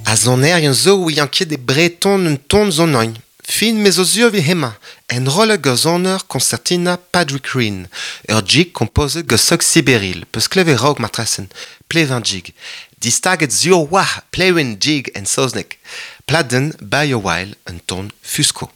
A zon un zo ou yanket de breton un ton zon oin. Fin mes o zur vi hema, en rolle geur zoner concertina Patrick Green, ur jig compose geur sog Sibéril, peus kleve raog matrasen, pleven jig. Distaget zur wah, plewen jig en soznek. Pladen, by a while, un ton fusco.